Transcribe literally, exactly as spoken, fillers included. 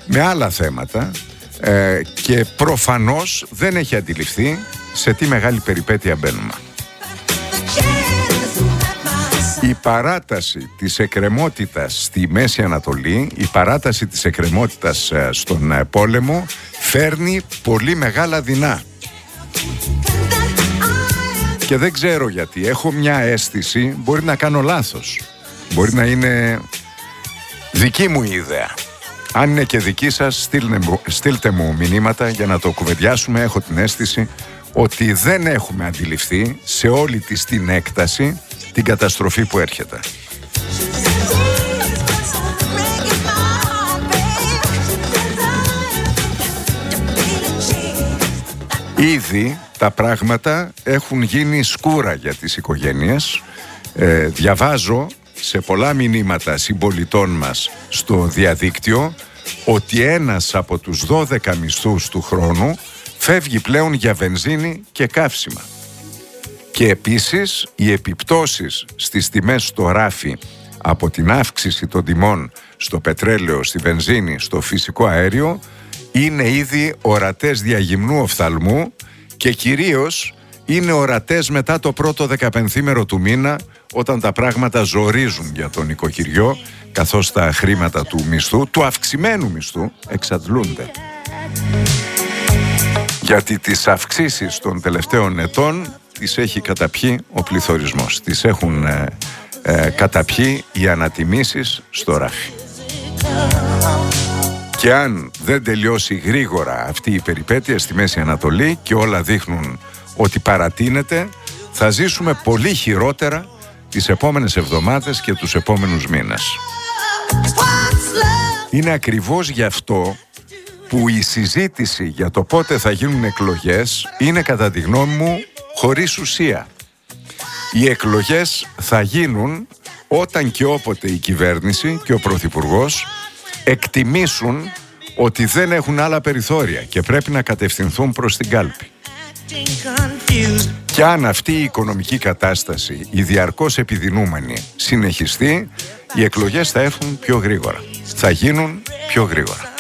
με άλλα θέματα ε, και προφανώς δεν έχει αντιληφθεί σε τι μεγάλη περιπέτεια μπαίνουμε. Η παράταση της εκκρεμότητας στη Μέση Ανατολή, η παράταση της εκκρεμότητας στον πόλεμο φέρνει πολύ μεγάλα δεινά. Και δεν ξέρω γιατί, έχω μια αίσθηση, μπορεί να κάνω λάθος, μπορεί να είναι δική μου ιδέα. Αν είναι και δική σας, στείλτε μου, στείλτε μου μηνύματα για να το κουβεντιάσουμε. Έχω την αίσθηση ότι δεν έχουμε αντιληφθεί σε όλη της την έκταση την καταστροφή που έρχεται. Ήδη τα πράγματα έχουν γίνει σκούρα για τις οικογένειες. Ε, διαβάζω σε πολλά μηνύματα συμπολιτών μας στο διαδίκτυο ότι ένας από τους δώδεκα μισθούς του χρόνου φεύγει πλέον για βενζίνη και καύσιμα. Και επίσης οι επιπτώσεις στις τιμές στο ράφι από την αύξηση των τιμών στο πετρέλαιο, στη βενζίνη, στο φυσικό αέριο είναι ήδη ορατές διαγυμνού οφθαλμού και κυρίως είναι ορατές μετά το πρώτο δεκαπενθήμερο του μήνα, όταν τα πράγματα ζορίζουν για τον νοικοκυριό, καθώς τα χρήματα του μισθού, του αυξημένου μισθού, εξαντλούνται. Γιατί τις αυξήσεις των τελευταίων ετών τις έχει καταπιεί ο πληθωρισμός. Τις έχουν ε, ε, καταπιεί οι ανατιμήσεις στο ράφι. Και αν δεν τελειώσει γρήγορα αυτή η περιπέτεια στη Μέση Ανατολή και όλα δείχνουν ότι παρατείνεται, θα ζήσουμε πολύ χειρότερα τις επόμενες εβδομάδες και τους επόμενους μήνες. Είναι ακριβώς γι' αυτό που η συζήτηση για το πότε θα γίνουν εκλογές είναι, κατά τη γνώμη μου, χωρίς ουσία. Οι εκλογές θα γίνουν όταν και όποτε η κυβέρνηση και ο Πρωθυπουργός εκτιμήσουν ότι δεν έχουν άλλα περιθώρια και πρέπει να κατευθυνθούν προς την κάλπη. Και αν αυτή η οικονομική κατάσταση, η διαρκώς επιδεινούμενη, συνεχιστεί, οι εκλογές θα έρθουν πιο γρήγορα. Θα γίνουν πιο γρήγορα.